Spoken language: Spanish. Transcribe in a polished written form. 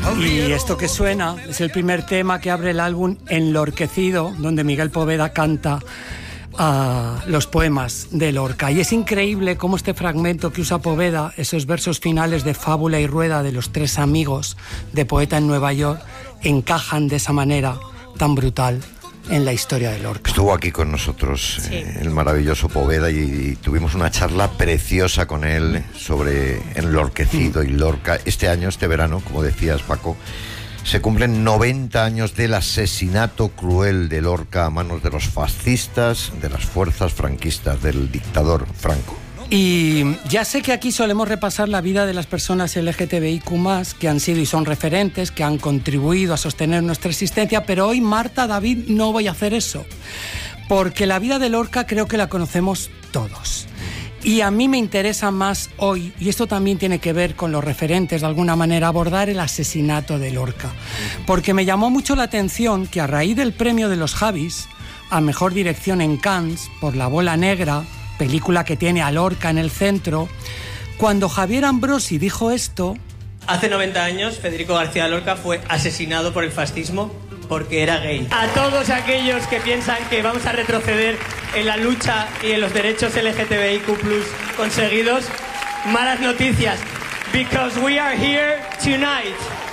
Y esto que suena es el primer tema que abre el álbum Enlorquecido, donde Miguel Poveda canta los poemas de Lorca. Y es increíble cómo este fragmento que usa Poveda, esos versos finales de Fábula y Rueda de los tres amigos de Poeta en Nueva York, encajan de esa manera tan brutal en la historia de Lorca. Estuvo aquí con nosotros el maravilloso Poveda y tuvimos una charla preciosa con él sobre Enlorquecido y Lorca. Este año, este verano, como decías, Paco, se cumplen 90 años del asesinato cruel de Lorca a manos de los fascistas, de las fuerzas franquistas, del dictador Franco. Y ya sé que aquí solemos repasar la vida de las personas LGTBIQ+, que han sido y son referentes, que han contribuido a sostener nuestra existencia, pero hoy, Marta, David, no voy a hacer eso, porque la vida de Lorca creo que la conocemos todos. Y a mí me interesa más hoy, y esto también tiene que ver con los referentes, de alguna manera, abordar el asesinato de Lorca. Porque me llamó mucho la atención que a raíz del premio de los Javis, a Mejor Dirección en Cannes, por La Bola Negra, película que tiene a Lorca en el centro, cuando Javier Ambrosi dijo esto... Hace 90 años, Federico García Lorca fue asesinado por el fascismo porque era gay. A todos aquellos que piensan que vamos a retroceder en la lucha y en los derechos LGTBIQ+ conseguidos, malas noticias, because we are here tonight